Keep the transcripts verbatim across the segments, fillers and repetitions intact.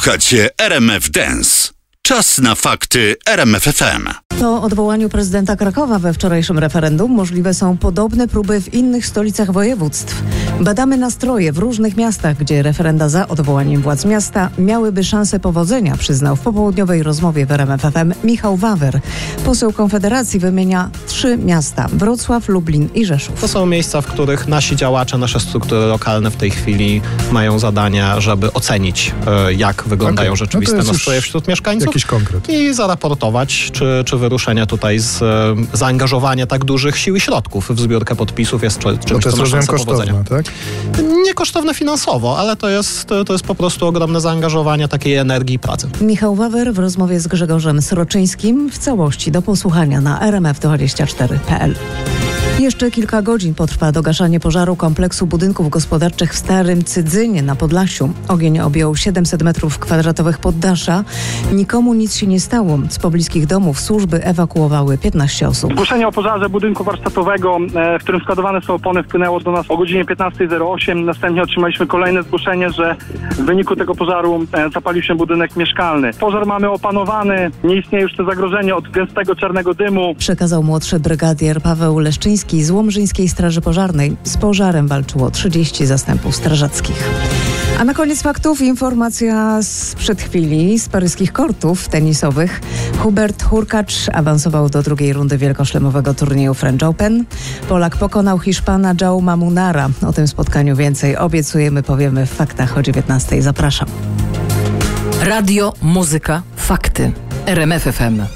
Słuchacie R M F Dance. Czas na fakty R M F F M. Po odwołaniu prezydenta Krakowa we wczorajszym referendum możliwe są podobne próby w innych stolicach województw. Badamy nastroje w różnych miastach, gdzie referenda za odwołaniem władz miasta miałyby szansę powodzenia, przyznał w popołudniowej rozmowie w R M F F M Michał Wawer. Poseł Konfederacji wymienia trzy miasta: Wrocław, Lublin i Rzeszów. To są miejsca, w których nasi działacze, nasze struktury lokalne w tej chwili mają zadania, żeby ocenić, jak wyglądają okay. rzeczywiste no nastroje wśród mieszkańców. Jakiś konkret. I zaraportować, czy, czy wyruszenie tutaj z e, zaangażowania tak dużych sił i środków w zbiórkę podpisów jest czymś, no to jest co ma szansę kosztowne, powodzenia. tak? Nie kosztowne finansowo, ale to jest, to jest po prostu ogromne zaangażowanie takiej energii i pracy. Michał Wawer w rozmowie z Grzegorzem Sroczyńskim w całości do posłuchania na R M F dwadzieścia cztery kropka p l. Jeszcze kilka godzin potrwa dogaszanie pożaru kompleksu budynków gospodarczych w Starym Cydzynie na Podlasiu. Ogień objął siedemset metrów kwadratowych poddasza. Nikomu nic się nie stało. Z pobliskich domów służby ewakuowały piętnaście osób. Zgłoszenie o pożarze budynku warsztatowego, w którym składowane są opony, wpłynęło do nas o godzinie piętnasta zero osiem. Następnie otrzymaliśmy kolejne zgłoszenie, że w wyniku tego pożaru zapalił się budynek mieszkalny. Pożar mamy opanowany, nie istnieje już to zagrożenie od gęstego czarnego dymu. Przekazał młodszy brygadier Paweł Leszczyński z Łomżyńskiej Straży Pożarnej. Z pożarem walczyło trzydzieści zastępów strażackich. A na koniec faktów informacja sprzed chwili z paryskich kortów tenisowych. Hubert Hurkacz awansował do drugiej rundy wielkoszlemowego turnieju French Open. Polak pokonał Hiszpana Jauma Munara. O tym spotkaniu więcej obiecujemy, powiemy w faktach o dziewiętnastej. Zapraszam. Radio, muzyka, fakty. R M F F M.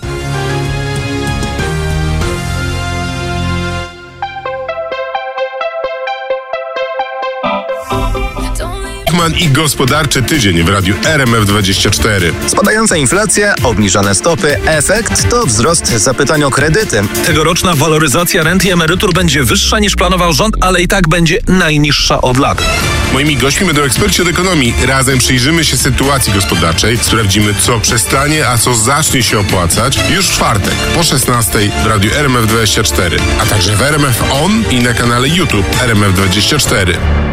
I gospodarczy tydzień w radiu R M F dwadzieścia cztery. Spadająca inflacja, obniżone stopy, efekt to wzrost zapytań o kredyty. Tegoroczna waloryzacja rent i emerytur będzie wyższa niż planował rząd, ale i tak będzie najniższa od lat. Moimi gośćmi będą eksperci od ekonomii. Razem przyjrzymy się sytuacji gospodarczej, sprawdzimy, co przestanie, a co zacznie się opłacać już w czwartek po szesnastej w radiu R M F dwadzieścia cztery, a także w R M F On i na kanale YouTube R M F dwadzieścia cztery.